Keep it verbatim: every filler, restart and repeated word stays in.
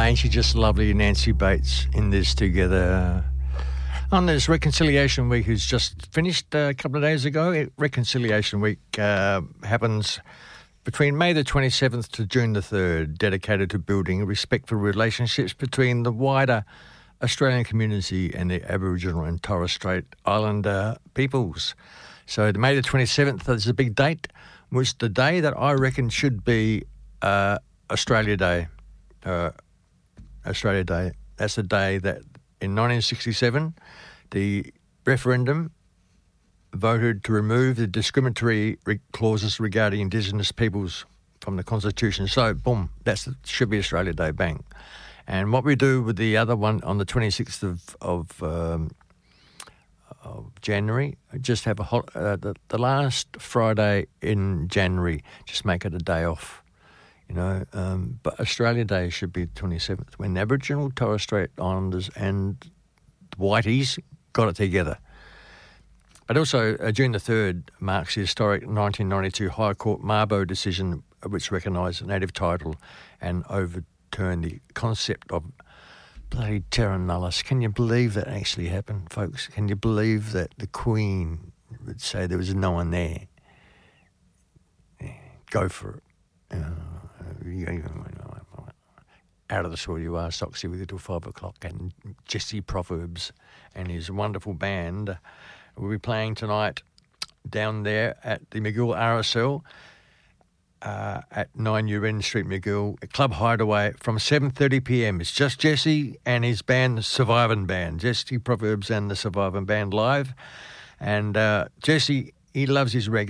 ain't she just lovely, Nancy Bates, in this together. On this Reconciliation Week, who's just finished uh, a couple of days ago. It, Reconciliation Week uh, happens between May the twenty-seventh to June the third, dedicated to building respectful relationships between the wider Australian community and the Aboriginal and Torres Strait Islander peoples. So the May the twenty-seventh is a big date, which the day that I reckon should be uh, Australia Day. Uh, Australia Day. That's the day that in nineteen sixty-seven the referendum voted to remove the discriminatory re- clauses regarding Indigenous peoples from the Constitution. So, boom, that should be Australia Day, bang. And what we do with the other one on the twenty-sixth of, of, um, of January, just have a hot, uh, the, the last Friday in January, just make it a day off. You know, um, but Australia Day should be the twenty-seventh, when Aboriginal, Torres Strait Islanders and the Whiteys got it together. But also, uh, June the third marks the historic nineteen ninety-two High Court Mabo decision, which recognised native title and overturned the concept of bloody terra nullius. Can you believe that actually happened, folks? Can you believe that the Queen would say there was no one there? Yeah, go for it. Uh, out of the soil you are, Soxy, with you till five o'clock, and Jesse Proverbs and his wonderful band will be playing tonight down there at the McGill R S L uh, at nine Uren Street, McGill, Club Hideaway from seven thirty p m. It's just Jesse and his band, the Surviving Band, Jesse Proverbs and the Surviving Band live. And uh, Jesse, he loves his reggae.